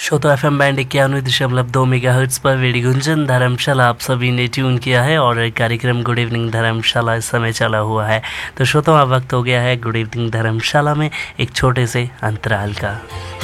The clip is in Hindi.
श्रोता एफएम बैंड 91.2 मेगाहर्ट्ज पर रेडियो गुंजन धर्मशाला आप सभी ने ट्यून किया है और कार्यक्रम गुड इवनिंग धर्मशाला इस समय चला हुआ है। तो श्रोता अब वक्त हो गया है गुड इवनिंग धर्मशाला में एक छोटे से अंतराल का।